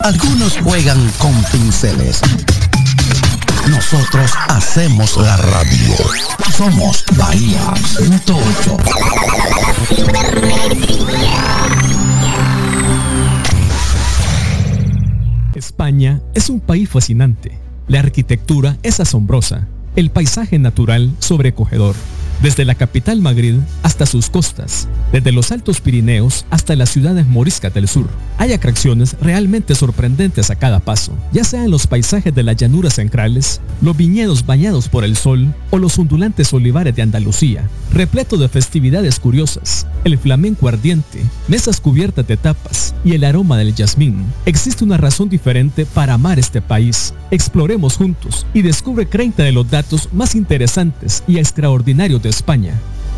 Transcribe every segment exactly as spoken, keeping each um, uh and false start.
Algunos juegan con pinceles. Nosotros hacemos la radio. Somos Bahía ciento ocho. España es un país fascinante. La arquitectura es asombrosa. El paisaje natural sobrecogedor. Desde la capital Madrid hasta sus costas, desde los Altos Pirineos hasta las ciudades moriscas del sur, hay atracciones realmente sorprendentes a cada paso, ya sean los paisajes de las llanuras centrales, los viñedos bañados por el sol o los ondulantes olivares de Andalucía, repleto de festividades curiosas, el flamenco ardiente, mesas cubiertas de tapas y el aroma del jazmín. Existe una razón diferente para amar este país. Exploremos juntos y descubre treinta de los datos más interesantes y extraordinarios de España.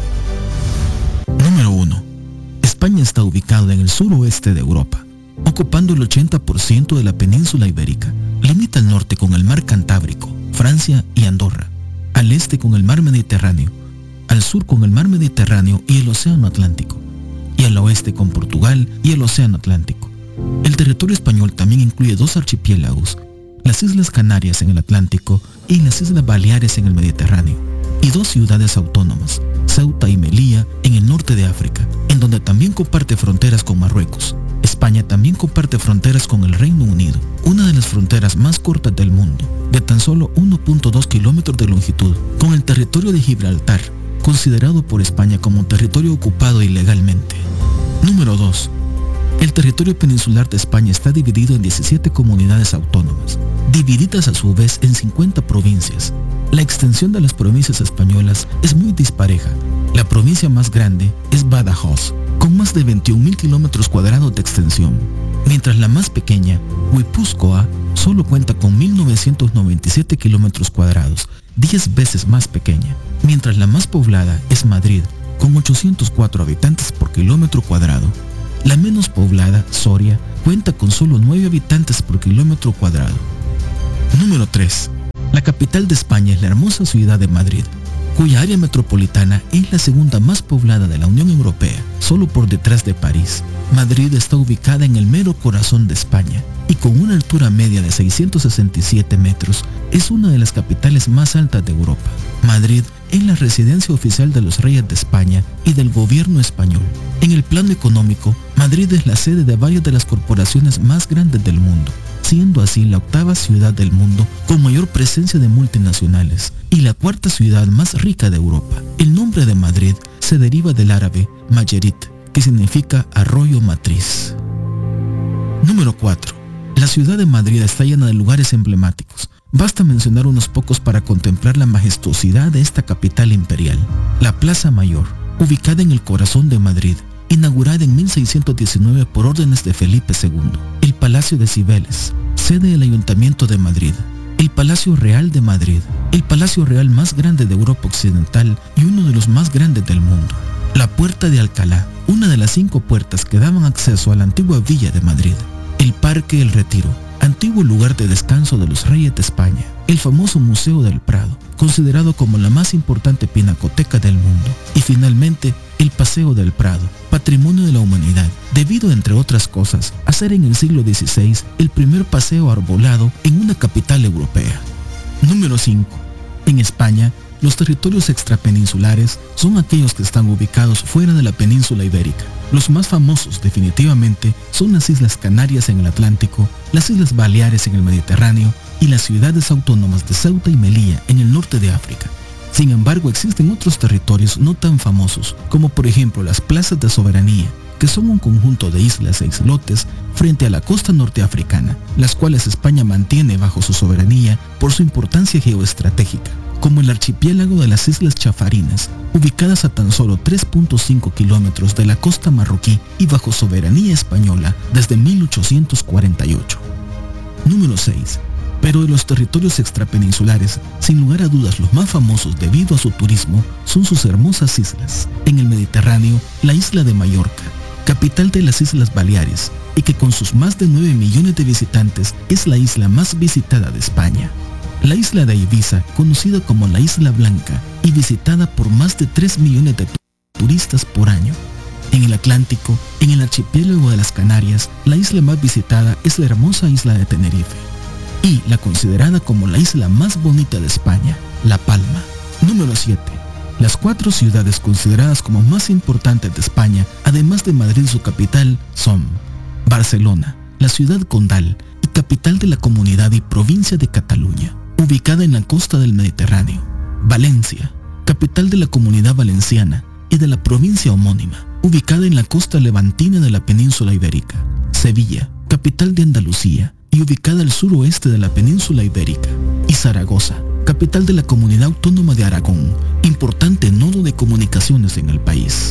Número uno. España está ubicada en el suroeste de Europa, ocupando el ochenta por ciento de la península ibérica. Limita al norte con el mar Cantábrico, Francia y Andorra, al este con el mar Mediterráneo, al sur con el mar Mediterráneo y el océano Atlántico, y al oeste con Portugal y el océano Atlántico. El territorio español también incluye dos archipiélagos, las Islas Canarias en el Atlántico y las Islas Baleares en el Mediterráneo, y dos ciudades autónomas, Ceuta y Melilla en el norte de África, en donde también comparte fronteras con Marruecos. España también comparte fronteras con el Reino Unido, una de las fronteras más cortas del mundo, de tan solo uno punto dos kilómetros de longitud, con el territorio de Gibraltar, considerado por España como un territorio ocupado ilegalmente. Número dos. El territorio peninsular de España está dividido en diecisiete comunidades autónomas, divididas a su vez en cincuenta provincias. La extensión de las provincias españolas es muy dispareja. La provincia más grande es Badajoz, con más de veintiún mil kilómetros cuadrados de extensión, mientras la más pequeña, Guipúzcoa, solo cuenta con mil novecientos noventa y siete kilómetros cuadrados, diez veces más pequeña, mientras la más poblada es Madrid, con ochocientos cuatro habitantes por kilómetro cuadrado. La menos poblada, Soria, cuenta con solo nueve habitantes por kilómetro cuadrado. Número tres. La capital de España es la hermosa ciudad de Madrid, cuya área metropolitana es la segunda más poblada de la Unión Europea, solo por detrás de París. Madrid está ubicada en el mero corazón de España y con una altura media de seiscientos sesenta y siete metros, es una de las capitales más altas de Europa. Madrid es la residencia oficial de los reyes de España y del gobierno español. En el plano económico, Madrid es la sede de varias de las corporaciones más grandes del mundo, siendo así la octava ciudad del mundo con mayor presencia de multinacionales y la cuarta ciudad más rica de Europa. El nombre de Madrid se deriva del árabe Mayerit, que significa arroyo matriz. Número cuatro. La ciudad de Madrid está llena de lugares emblemáticos. Basta mencionar unos pocos para contemplar la majestuosidad de esta capital imperial. La Plaza Mayor, ubicada en el corazón de Madrid, inaugurada en mil seiscientos diecinueve por órdenes de Felipe segundo. El Palacio de Cibeles, sede del Ayuntamiento de Madrid. El Palacio Real de Madrid, el Palacio Real más grande de Europa Occidental y uno de los más grandes del mundo. La Puerta de Alcalá, una de las cinco puertas que daban acceso a la antigua Villa de Madrid. El Parque El Retiro, antiguo lugar de descanso de los reyes de España. El famoso Museo del Prado, considerado como la más importante pinacoteca del mundo. Y finalmente, el Paseo del Prado, patrimonio de la humanidad, debido, entre otras cosas, a ser en el siglo dieciséis el primer paseo arbolado en una capital europea. Número cinco. En España, los territorios extrapeninsulares son aquellos que están ubicados fuera de la península ibérica. Los más famosos, definitivamente, son las Islas Canarias en el Atlántico, las Islas Baleares en el Mediterráneo y las ciudades autónomas de Ceuta y Melilla en el norte de África. Sin embargo, existen otros territorios no tan famosos, como por ejemplo las plazas de soberanía, que son un conjunto de islas e islotes frente a la costa norteafricana, las cuales España mantiene bajo su soberanía por su importancia geoestratégica, como el archipiélago de las Islas Chafarinas, ubicadas a tan solo tres punto cinco kilómetros de la costa marroquí y bajo soberanía española desde mil ochocientos cuarenta y ocho. Número seis. Pero de los territorios extrapeninsulares, sin lugar a dudas los más famosos debido a su turismo, son sus hermosas islas. En el Mediterráneo, la isla de Mallorca, capital de las Islas Baleares, y que con sus más de nueve millones de visitantes es la isla más visitada de España. La isla de Ibiza, conocida como la Isla Blanca y visitada por más de tres millones de turistas por año. En el Atlántico, en el archipiélago de las Canarias, la isla más visitada es la hermosa isla de Tenerife y la considerada como la isla más bonita de España, La Palma. Número siete. Las cuatro ciudades consideradas como más importantes de España, además de Madrid su capital, son Barcelona, la ciudad condal y capital de la comunidad y provincia de Cataluña, ubicada en la costa del Mediterráneo. Valencia, capital de la comunidad valenciana y de la provincia homónima, ubicada en la costa levantina de la península ibérica. Sevilla, capital de Andalucía y ubicada al suroeste de la península ibérica. Y Zaragoza, capital de la comunidad autónoma de Aragón, importante nodo de comunicaciones en el país.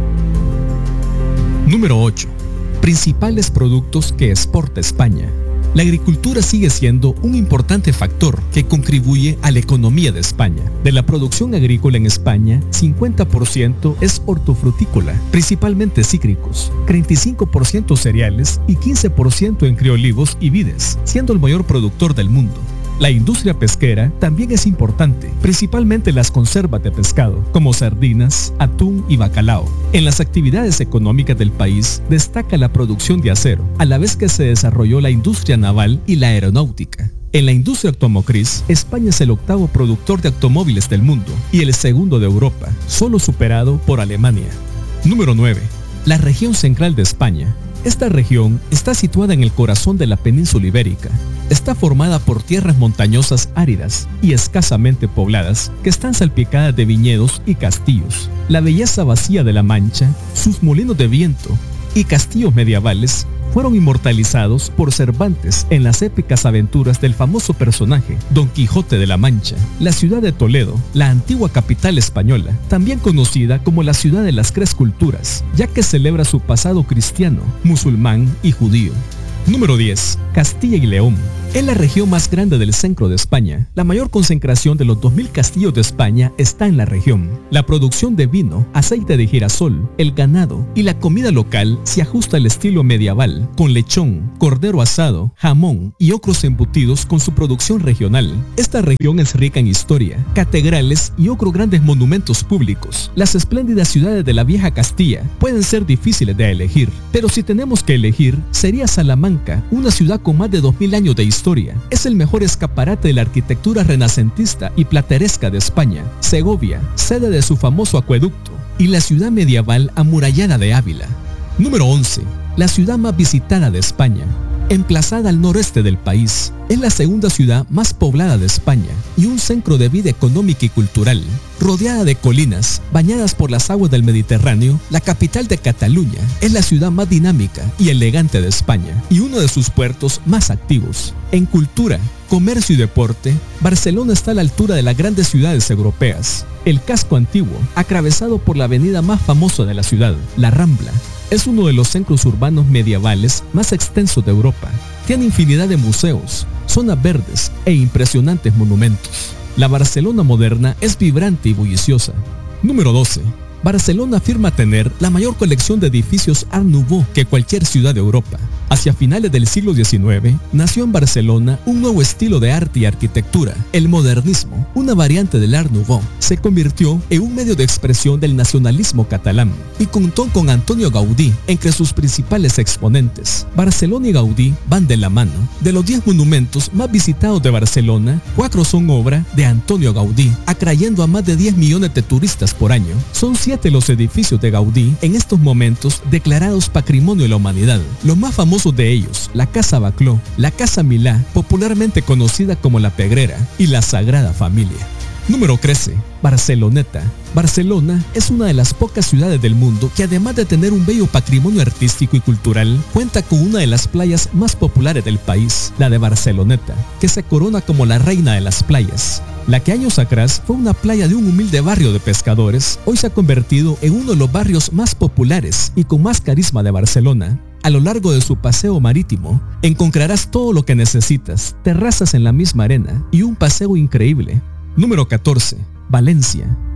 Número ocho. Principales productos que exporta España. La agricultura sigue siendo un importante factor que contribuye a la economía de España. De la producción agrícola en España, cincuenta por ciento es hortofrutícola, principalmente cítricos, treinta y cinco por ciento cereales y quince por ciento entre olivos y vides, siendo el mayor productor del mundo. La industria pesquera también es importante, principalmente las conservas de pescado, como sardinas, atún y bacalao. En las actividades económicas del país destaca la producción de acero, a la vez que se desarrolló la industria naval y la aeronáutica. En la industria automotriz, España es el octavo productor de automóviles del mundo y el segundo de Europa, solo superado por Alemania. Número nueve. La región central de España. Esta región está situada en el corazón de la península ibérica. Está formada por tierras montañosas áridas y escasamente pobladas que están salpicadas de viñedos y castillos. La belleza vacía de La Mancha, sus molinos de viento y castillos medievales fueron inmortalizados por Cervantes en las épicas aventuras del famoso personaje Don Quijote de la Mancha. La ciudad de Toledo, la antigua capital española, también conocida como la ciudad de las tres culturas, ya que celebra su pasado cristiano, musulmán y judío. Número diez. Castilla y León. Es la región más grande del centro de España. La mayor concentración de los dos mil castillos de España está en la región. La producción de vino, aceite de girasol, el ganado y la comida local se ajusta al estilo medieval, con lechón, cordero asado, jamón y otros embutidos con su producción regional. Esta región es rica en historia, catedrales y otros grandes monumentos públicos. Las espléndidas ciudades de la vieja Castilla pueden ser difíciles de elegir, pero si tenemos que elegir, sería Salamanca, una ciudad con más de dos mil años de historia. Es el mejor escaparate de la arquitectura renacentista y plateresca de España. Segovia, sede de su famoso acueducto, y la ciudad medieval amurallada de Ávila. Número once. La ciudad más visitada de España. Emplazada al noreste del país, es la segunda ciudad más poblada de España y un centro de vida económica y cultural. Rodeada de colinas, bañadas por las aguas del Mediterráneo, la capital de Cataluña es la ciudad más dinámica y elegante de España y uno de sus puertos más activos. En cultura, comercio y deporte, Barcelona está a la altura de las grandes ciudades europeas. El casco antiguo, atravesado por la avenida más famosa de la ciudad, la Rambla, es uno de los centros urbanos medievales más extensos de Europa. Tiene infinidad de museos, zonas verdes e impresionantes monumentos. La Barcelona moderna es vibrante y bulliciosa. Número doce. Barcelona afirma tener la mayor colección de edificios Art Nouveau que cualquier ciudad de Europa. Hacia finales del siglo diecinueve, nació en Barcelona un nuevo estilo de arte y arquitectura, el modernismo, una variante del Art Nouveau. Se convirtió en un medio de expresión del nacionalismo catalán y contó con Antonio Gaudí entre sus principales exponentes. Barcelona y Gaudí van de la mano. De los diez monumentos más visitados de Barcelona, cuatro son obra de Antonio Gaudí, atrayendo a más de diez millones de turistas por año. Son siete los edificios de Gaudí en estos momentos declarados Patrimonio de la Humanidad. Los más famosos de ellos, la Casa Bacló, la Casa Milá, popularmente conocida como la Pegrera, y la Sagrada Familia. Número trece. Barceloneta. Barcelona es una de las pocas ciudades del mundo que, además de tener un bello patrimonio artístico y cultural, cuenta con una de las playas más populares del país, la de Barceloneta, que se corona como la reina de las playas. La que años atrás fue una playa de un humilde barrio de pescadores, hoy se ha convertido en uno de los barrios más populares y con más carisma de Barcelona. A lo largo de su paseo marítimo, encontrarás todo lo que necesitas, terrazas en la misma arena y un paseo increíble. Número catorce. Valencia.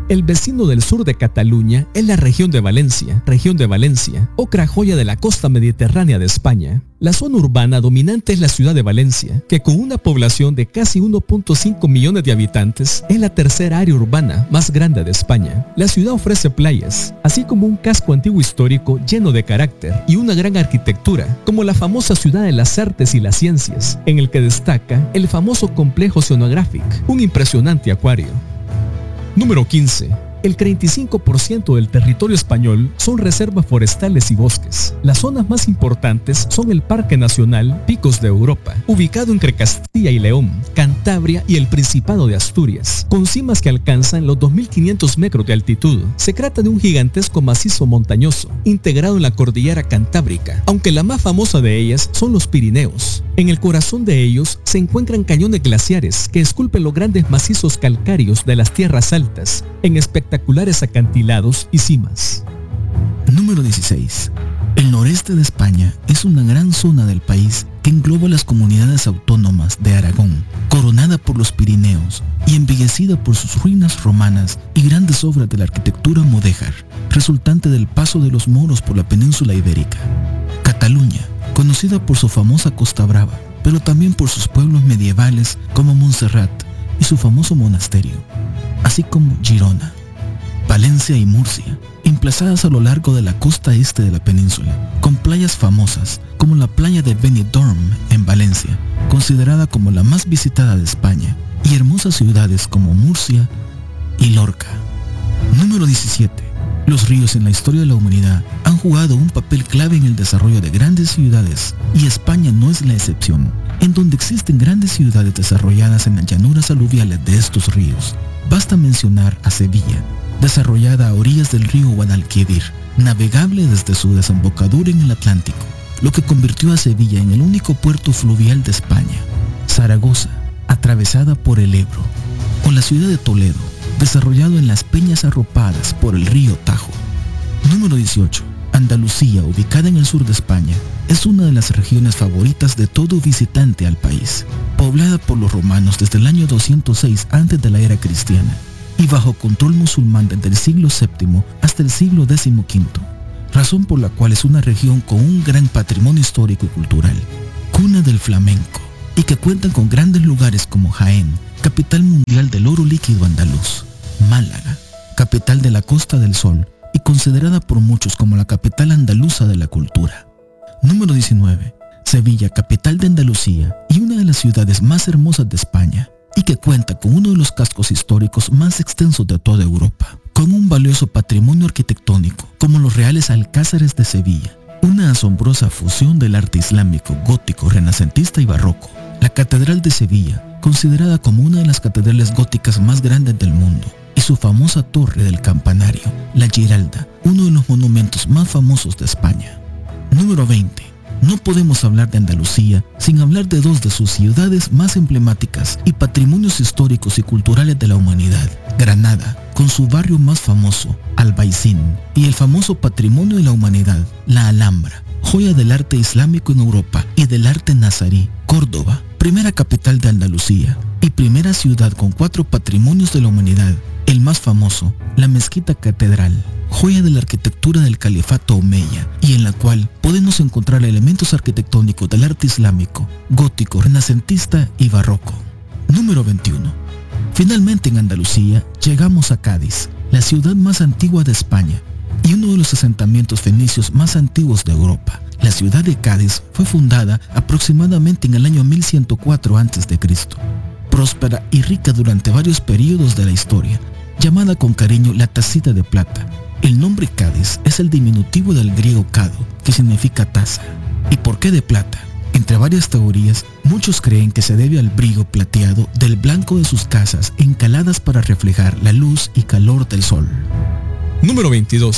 El vecino del sur de Cataluña es la región de Valencia, región de Valencia, otra joya de la costa mediterránea de España. La zona urbana dominante es la ciudad de Valencia, que con una población de casi uno punto cinco millones de habitantes, es la tercera área urbana más grande de España. La ciudad ofrece playas, así como un casco antiguo histórico lleno de carácter y una gran arquitectura, como la famosa ciudad de las artes y las ciencias, en el que destaca el famoso complejo Oceanographic, un impresionante acuario. Número quince. El treinta y cinco por ciento del territorio español son reservas forestales y bosques. Las zonas más importantes son el Parque Nacional Picos de Europa, ubicado entre Castilla y León, Cantabria y el Principado de Asturias, con cimas que alcanzan los dos mil quinientos metros de altitud. Se trata de un gigantesco macizo montañoso, integrado en la cordillera Cantábrica, aunque la más famosa de ellas son los Pirineos. En el corazón de ellos se encuentran cañones glaciares que esculpen los grandes macizos calcáreos de las tierras altas, en espectaculares acantilados y cimas. Número dieciséis. El noreste de España es una gran zona del país que engloba las comunidades autónomas de Aragón, coronada por los Pirineos y embellecida por sus ruinas romanas y grandes obras de la arquitectura mudéjar, resultante del paso de los moros por la península ibérica. Cataluña, conocida por su famosa Costa Brava, pero también por sus pueblos medievales como Montserrat y su famoso monasterio, así como Girona, Valencia y Murcia, emplazadas a lo largo de la costa este de la península, con playas famosas como la playa de Benidorm en Valencia, considerada como la más visitada de España, y hermosas ciudades como Murcia y Lorca. Número diecisiete. Los ríos en la historia de la humanidad han jugado un papel clave en el desarrollo de grandes ciudades, y España no es la excepción, en donde existen grandes ciudades desarrolladas en las llanuras aluviales de estos ríos. Basta mencionar a Sevilla, desarrollada a orillas del río Guadalquivir, navegable desde su desembocadura en el Atlántico, lo que convirtió a Sevilla en el único puerto fluvial de España. Zaragoza, atravesada por el Ebro, o la ciudad de Toledo, desarrollado en las peñas arropadas por el río Tajo. Número dieciocho. Andalucía, ubicada en el sur de España, es una de las regiones favoritas de todo visitante al país, poblada por los romanos desde el año doscientos seis antes de la era cristiana y bajo control musulmán desde el siglo séptimo hasta el siglo decimoquinto, razón por la cual es una región con un gran patrimonio histórico y cultural, cuna del flamenco, y que cuentan con grandes lugares como Jaén, capital mundial del oro líquido andaluz, Málaga, capital de la Costa del Sol y considerada por muchos como la capital andaluza de la cultura. Número diecinueve. Sevilla, capital de Andalucía y una de las ciudades más hermosas de España, y que cuenta con uno de los cascos históricos más extensos de toda Europa, con un valioso patrimonio arquitectónico como los reales alcázares de Sevilla, una asombrosa fusión del arte islámico, gótico, renacentista y barroco, la Catedral de Sevilla, considerada como una de las catedrales góticas más grandes del mundo, y su famosa torre del campanario, la Giralda, uno de los monumentos más famosos de España. Número veinte. No podemos hablar de Andalucía sin hablar de dos de sus ciudades más emblemáticas y patrimonios históricos y culturales de la humanidad: Granada, con su barrio más famoso, Albaicín, y el famoso patrimonio de la humanidad, la Alhambra, joya del arte islámico en Europa y del arte nazarí, Córdoba, primera capital de Andalucía y primera ciudad con cuatro patrimonios de la humanidad, el más famoso, la Mezquita Catedral, joya de la arquitectura del Califato Omeya, y en la cual podemos encontrar elementos arquitectónicos del arte islámico, gótico, renacentista y barroco. Número veintiuno. Finalmente en Andalucía llegamos a Cádiz, la ciudad más antigua de España y uno de los asentamientos fenicios más antiguos de Europa. La ciudad de Cádiz fue fundada aproximadamente en el año mil ciento cuatro antes de Cristo Próspera y rica durante varios periodos de la historia, llamada con cariño la Tacita de Plata. El nombre Cádiz es el diminutivo del griego cado, que significa taza. ¿Y por qué de plata? Entre varias teorías, muchos creen que se debe al brillo plateado del blanco de sus casas encaladas para reflejar la luz y calor del sol. Número veintidós.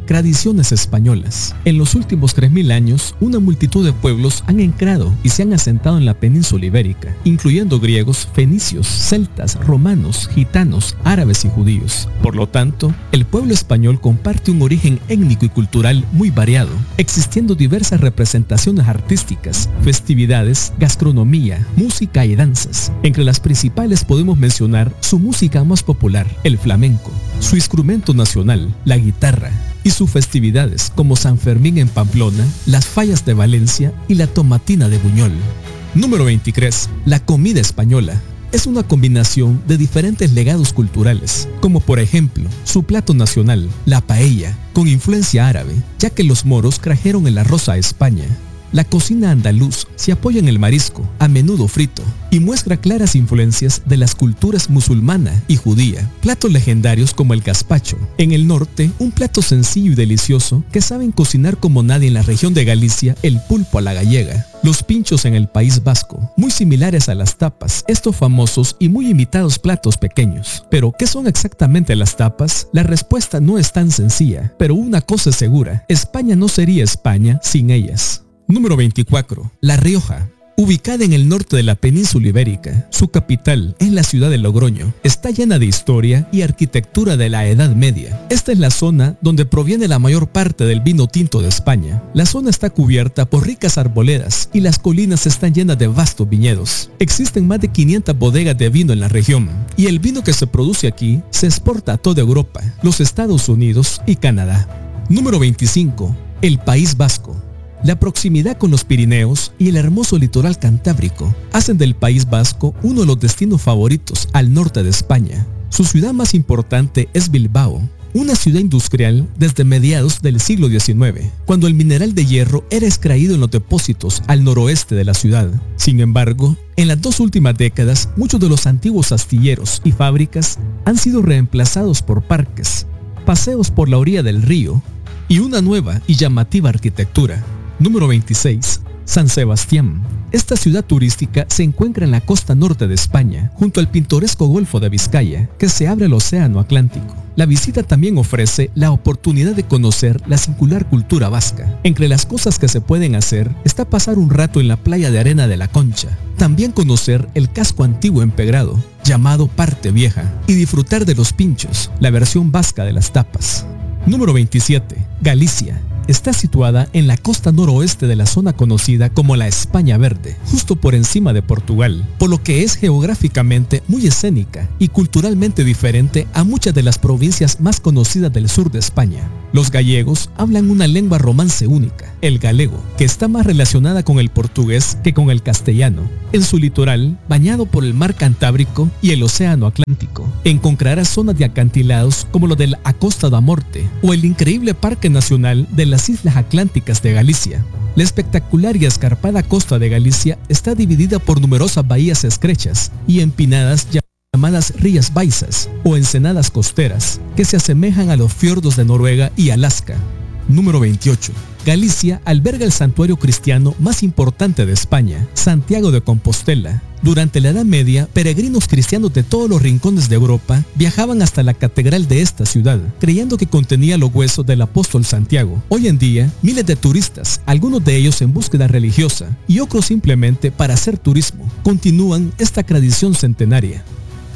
Tradiciones españolas. En los últimos tres mil años, una multitud de pueblos han entrado y se han asentado en la península ibérica, incluyendo griegos, fenicios, celtas, romanos, gitanos, árabes y judíos. Por lo tanto, el pueblo español comparte un origen étnico y cultural muy variado, existiendo diversas representaciones artísticas, festividades, gastronomía, música y danzas. Entre las principales podemos mencionar su música más popular, el flamenco, su instrumento nacional, la guitarra, y sus festividades como San Fermín en Pamplona, las fallas de Valencia y la tomatina de Buñol. Número veintitrés. La comida española. Es una combinación de diferentes legados culturales, como por ejemplo, su plato nacional, la paella, con influencia árabe, ya que los moros trajeron el arroz a España. La cocina andaluz se apoya en el marisco, a menudo frito, y muestra claras influencias de las culturas musulmana y judía. Platos legendarios como el gazpacho. En el norte, un plato sencillo y delicioso que saben cocinar como nadie en la región de Galicia, el pulpo a la gallega. Los pinchos en el País Vasco, muy similares a las tapas, estos famosos y muy imitados platos pequeños. Pero, ¿qué son exactamente las tapas? La respuesta no es tan sencilla, pero una cosa es segura, España no sería España sin ellas. Número veinticuatro. La Rioja. Ubicada en el norte de la península ibérica, su capital es la ciudad de Logroño. Está llena de historia y arquitectura de la Edad Media. Esta es la zona donde proviene la mayor parte del vino tinto de España. La zona está cubierta por ricas arboledas y las colinas están llenas de vastos viñedos. Existen más de quinientas bodegas de vino en la región y el vino que se produce aquí se exporta a toda Europa, los Estados Unidos y Canadá. Número veinticinco. El País Vasco. La proximidad con los Pirineos y el hermoso litoral cantábrico hacen del País Vasco uno de los destinos favoritos al norte de España. Su ciudad más importante es Bilbao, una ciudad industrial desde mediados del siglo diecinueve, cuando el mineral de hierro era extraído en los depósitos al noroeste de la ciudad. Sin embargo, en las dos últimas décadas, muchos de los antiguos astilleros y fábricas han sido reemplazados por parques, paseos por la orilla del río y una nueva y llamativa arquitectura. Número veintiséis. San Sebastián. Esta ciudad turística se encuentra en la costa norte de España, junto al pintoresco Golfo de Vizcaya, que se abre al Océano Atlántico. La visita también ofrece la oportunidad de conocer la singular cultura vasca. Entre las cosas que se pueden hacer está pasar un rato en la playa de arena de la Concha, también conocer el casco antiguo empedrado, llamado Parte Vieja, y disfrutar de los pinchos, la versión vasca de las tapas. Número veintisiete. Galicia. Está situada en la costa noroeste de la zona conocida como la España Verde, justo por encima de Portugal, por lo que es geográficamente muy escénica y culturalmente diferente a muchas de las provincias más conocidas del sur de España. Los gallegos hablan una lengua romance única, el galego, que está más relacionada con el portugués que con el castellano. En su litoral, bañado por el mar Cantábrico y el Océano Atlántico, encontrarás zonas de acantilados como lo del Acosta da Morte o el increíble Parque Nacional de las Islas Atlánticas de Galicia. La espectacular y escarpada costa de Galicia está dividida por numerosas bahías estrechas y empinadas llamadas Rías Baixas o ensenadas costeras, que se asemejan a los fiordos de Noruega y Alaska. Número veintiocho. Galicia alberga el santuario cristiano más importante de España, Santiago de Compostela. Durante la Edad Media, peregrinos cristianos de todos los rincones de Europa viajaban hasta la catedral de esta ciudad, creyendo que contenía los huesos del apóstol Santiago. Hoy en día, miles de turistas, algunos de ellos en búsqueda religiosa y otros simplemente para hacer turismo, continúan esta tradición centenaria.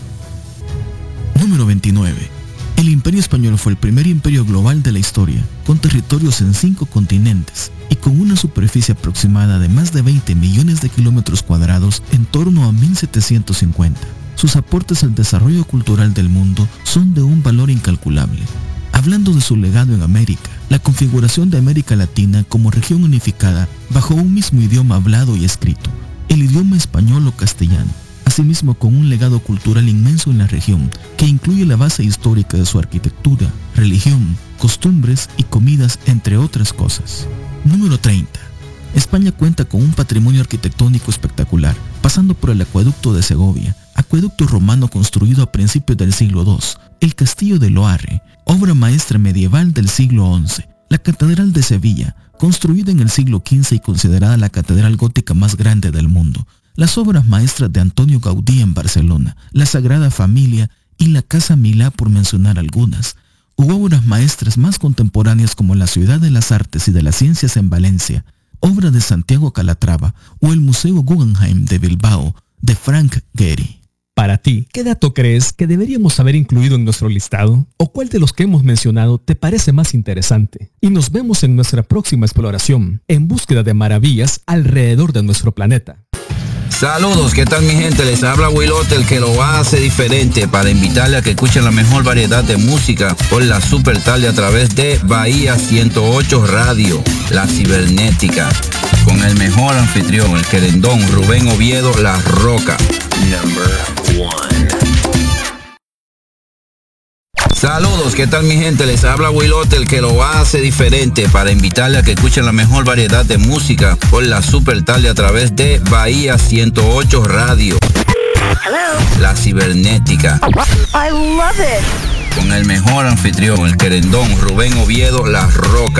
Número veintinueve. El Imperio Español fue el primer imperio global de la historia, con territorios en cinco continentes y con una superficie aproximada de más de veinte millones de kilómetros cuadrados en torno a mil setecientos cincuenta. Sus aportes al desarrollo cultural del mundo son de un valor incalculable. Hablando de su legado en América, la configuración de América Latina como región unificada bajo un mismo idioma hablado y escrito, el idioma español o castellano, asimismo con un legado cultural inmenso en la región, que incluye la base histórica de su arquitectura, religión, costumbres y comidas, entre otras cosas. Número treinta. España cuenta con un patrimonio arquitectónico espectacular, pasando por el Acueducto de Segovia, acueducto romano construido a principios del siglo segundo, el Castillo de Loarre, obra maestra medieval del siglo once, la Catedral de Sevilla, construida en el siglo quince y considerada la catedral gótica más grande del mundo, las obras maestras de Antonio Gaudí en Barcelona, la Sagrada Familia y la Casa Milá, por mencionar algunas. u obras maestras más contemporáneas como la Ciudad de las Artes y de las Ciencias en Valencia, obra de Santiago Calatrava, o el Museo Guggenheim de Bilbao, de Frank Gehry. Para ti, ¿qué dato crees que deberíamos haber incluido en nuestro listado? ¿O cuál de los que hemos mencionado te parece más interesante? Y nos vemos en nuestra próxima exploración, en búsqueda de maravillas alrededor de nuestro planeta. Saludos, ¿qué tal mi gente? Les habla Willote, el que lo hace diferente, para invitarle a que escuchen la mejor variedad de música por la super tarde a través de Bahía ciento ocho Radio, la cibernética, con el mejor anfitrión, el querendón Rubén Oviedo, La Roca. Number one. Saludos, ¿qué tal mi gente? Les habla Willote, el que lo hace diferente, para invitarle a que escuchen la mejor variedad de música por la super tarde a través de Bahía ciento ocho Radio. Hello. La cibernética. I love it. Con el mejor anfitrión, el querendón Rubén Oviedo, La Roca.